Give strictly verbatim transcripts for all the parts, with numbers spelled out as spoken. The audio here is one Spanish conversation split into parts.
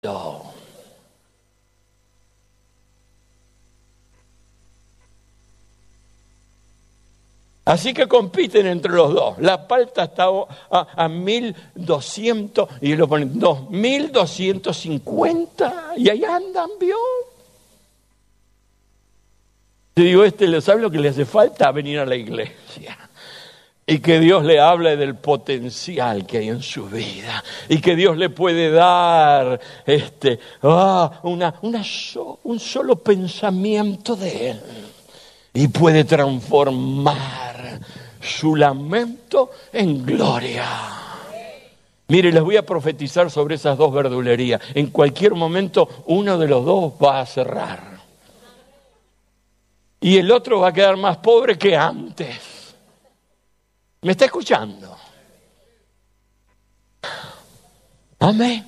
No. Así que compiten entre los dos. La palta está a, a mil doscientos y lo ponen dos mil doscientos cincuenta y ahí andan, ¿vio? Te digo, este, ¿sabe lo que le hace falta? Venir a la iglesia. Y que Dios le hable del potencial que hay en su vida. Y que Dios le puede dar este, ah, una, una so, un solo pensamiento de Él. Y puede transformar su lamento en gloria. Mire, les voy a profetizar sobre esas dos verdulerías. En cualquier momento uno de los dos va a cerrar. Y el otro va a quedar más pobre que antes. ¿Me está escuchando? Amén.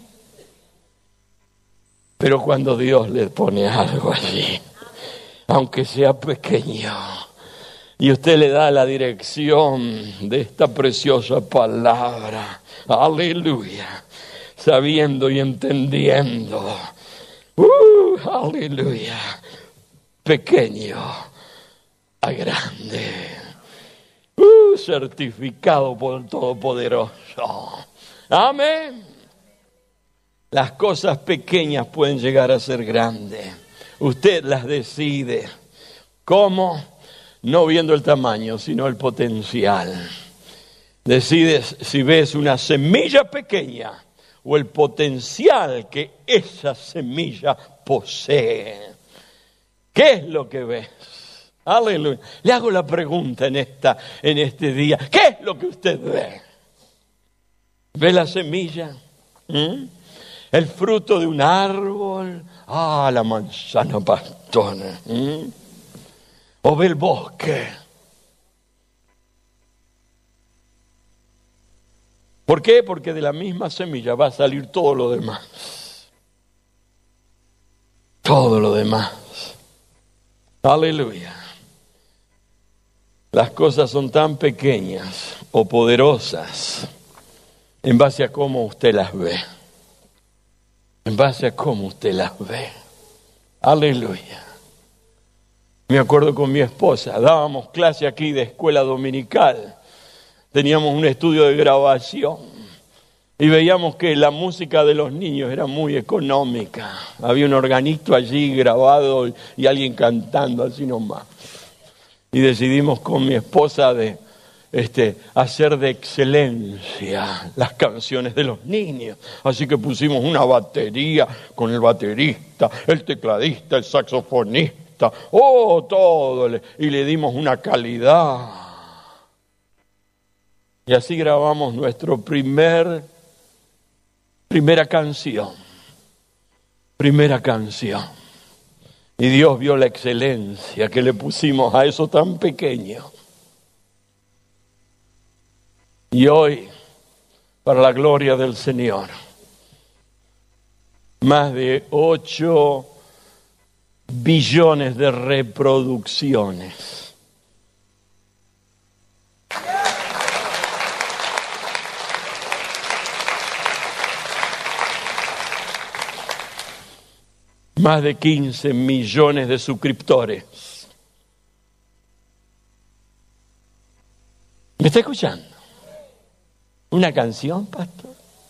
Pero cuando Dios le pone algo allí, aunque sea pequeño, y usted le da la dirección de esta preciosa palabra, aleluya, sabiendo y entendiendo, uh, aleluya, pequeño a grande, uh, certificado por el Todopoderoso. Amén. Las cosas pequeñas pueden llegar a ser grandes. Usted las decide. ¿Cómo? No viendo el tamaño, sino el potencial. Decides si ves una semilla pequeña o el potencial que esa semilla posee. ¿Qué es lo que ves? Aleluya. Le hago la pregunta en, esta, en este día. ¿Qué es lo que usted ve? ¿Ve la semilla? ¿Mm? ¿El fruto de un árbol? Ah, la manzana pastona. ¿Mm? ¿O ve el bosque? ¿Por qué? Porque de la misma semilla va a salir todo lo demás. Todo lo demás. Aleluya. Las cosas son tan pequeñas o poderosas en base a cómo usted las ve. En base a cómo usted las ve. Aleluya. Me acuerdo con mi esposa, dábamos clase aquí de escuela dominical. Teníamos un estudio de grabación. Y veíamos que la música de los niños era muy económica. Había un organito allí grabado y alguien cantando así nomás. Y decidimos con mi esposa de este, hacer de excelencia las canciones de los niños. Así que pusimos una batería con el baterista, el tecladista, el saxofonista, oh, todo. Y le dimos una calidad. Y así grabamos nuestro primer, primera canción. Primera canción. Y Dios vio la excelencia que le pusimos a eso tan pequeño. Y hoy, para la gloria del Señor, más de ocho billones de reproducciones. Más de quince millones de suscriptores. ¿Me está escuchando? ¿Una canción, pastor?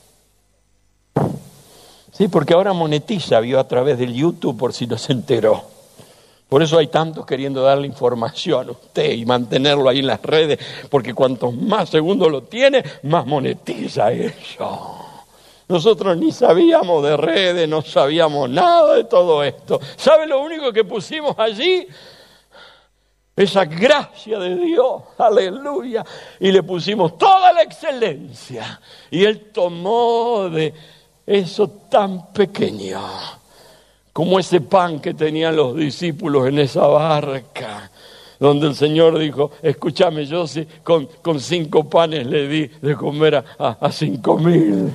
Sí, porque ahora monetiza, vio, a través del YouTube, por si no se enteró. Por eso hay tantos queriendo darle información a usted y mantenerlo ahí en las redes, porque cuantos más segundos lo tiene, más monetiza eso. Nosotros ni sabíamos de redes, no sabíamos nada de todo esto. ¿Sabe lo único que pusimos allí? Esa gracia de Dios, aleluya. Y le pusimos toda la excelencia. Y Él tomó de eso tan pequeño, como ese pan que tenían los discípulos en esa barca, donde el Señor dijo, escúchame, yo sí, con, con cinco panes le di de comer a, a, a cinco mil.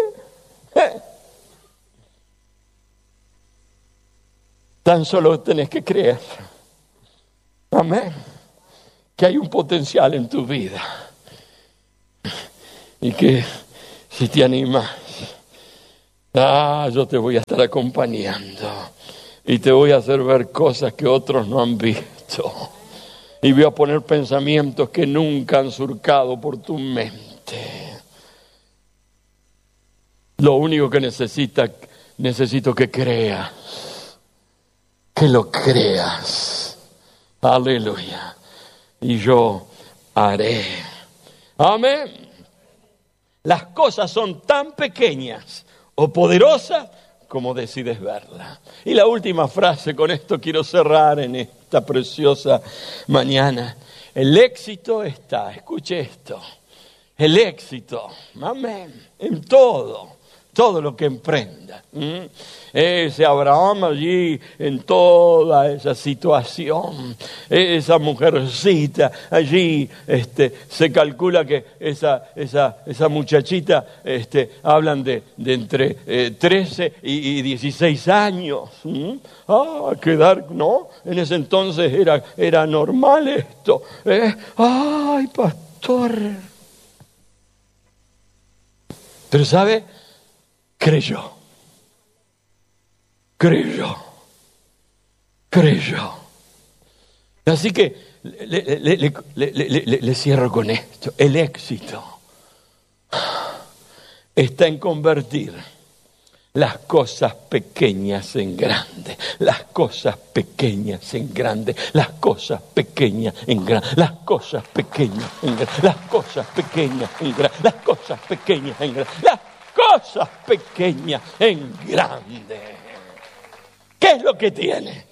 Tan solo tenés que creer. Amén. Que hay un potencial en tu vida. Y que si te animas, Ah, yo te voy a estar acompañando y te voy a hacer ver cosas que otros no han visto. Y voy a poner pensamientos que nunca han surcado por tu mente. Lo único que necesita, necesito que creas, que lo creas. Aleluya. Y yo haré. Amén. Las cosas son tan pequeñas o poderosas como decides verlas. Y la última frase, con esto quiero cerrar en esta preciosa mañana. El éxito está, escuche esto, el éxito, amén, en todo. Todo lo que emprenda. ¿Mm? Ese Abraham allí en toda esa situación, esa mujercita allí, este, se calcula que esa, esa, esa muchachita, este, hablan de, de entre eh, trece y, y dieciséis años. ¿Mm? Ah, quedar, ¿no? En ese entonces era, era normal esto. ¿eh? Ay, pastor. Pero ¿sabe? Creyó, creyó, creyó. Así que le, le, le, le, le, le, le cierro con esto. El éxito está en convertir las cosas pequeñas en grandes, las cosas pequeñas en grandes, las cosas pequeñas en grandes, las cosas pequeñas en grandes, las cosas pequeñas en grandes, las cosas pequeñas en grandes, las cosas pequeñas en grande. ¿Qué es lo que tiene?